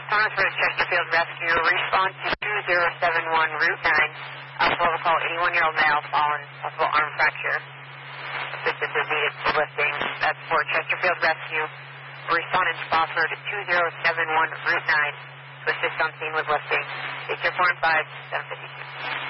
Thomas Road, Chesterfield Rescue. Response to 2071 Route 9. Alpha call 81-year-old male fallen, possible arm fracture. Assistance is needed for lifting. That's for Chesterfield Rescue. Respondent Spofford 2071 Route 9 to assist on scene with lifting. Take your 4 and 5, 752.